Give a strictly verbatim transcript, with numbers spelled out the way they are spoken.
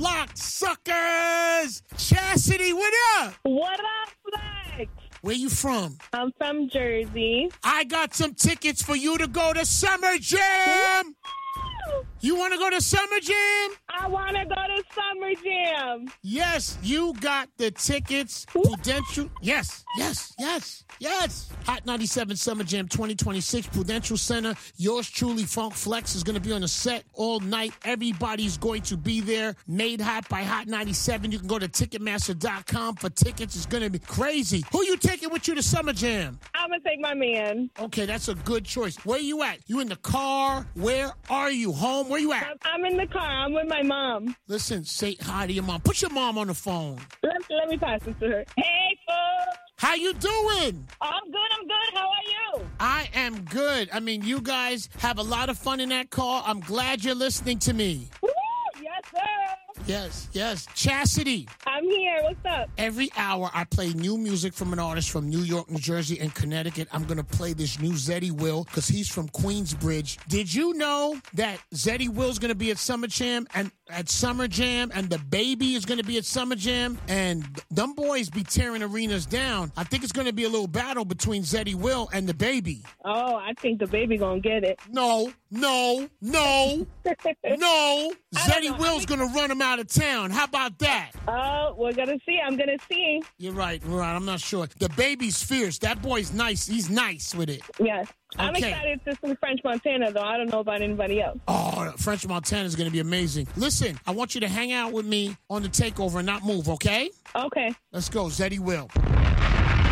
locked, suckers. Chastity, what up? What up, Flex? Where you from? I'm from Jersey. I got some tickets for you to go to Summer Jam. You want to go to Summer Jam? I want to go to Summer Jam. Yes, you got the tickets. Prudential. Yes, yes, yes, yes. Hot ninety-seven Summer Jam twenty twenty-six, Prudential Center. Yours truly, Funk Flex, is going to be on the set all night. Everybody's going to be there. Made hot by Hot ninety-seven. You can go to Ticketmaster dot com for tickets. It's going to be crazy. Who you taking with you to Summer Jam? I'm going to take my man. Okay, that's a good choice. Where you at? You in the car? Where are you? Home? Where you at? I'm in the car. I'm with my mom. Listen, say hi to your mom. Put your mom on the phone. Let, let me pass it to her. Hey, folks. How you doing? I'm good. I'm good. How are you? I am good. I mean, you guys have a lot of fun in that car. I'm glad you're listening to me. Woo! Yes, sir. Yes, yes. Chastity. I'm here. What's up? Every hour I play new music from an artist from New York, New Jersey, and Connecticut. I'm going to play this new Zeddy Will because he's from Queensbridge. Did you know that Zeddy Will's going to be at Summer Jam and at Summer Jam and the baby is going to be at Summer Jam and them boys be tearing arenas down? I think it's going to be a little battle between Zeddy Will and the baby. Oh, I think the baby going to get it. No, no, no, no. Zeddy Will's going to run him out of town. How about that? Oh, we're going to see. I'm going to see. You're right. You're right. I'm not sure. The baby's fierce. That boy's nice. He's nice with it. Yes. I'm Okay. excited to see French Montana, though. I don't know about anybody else. Oh, French Montana is going to be amazing. Listen, I want you to hang out with me on the takeover and not move, okay? Okay. Let's go. Zeddy Will.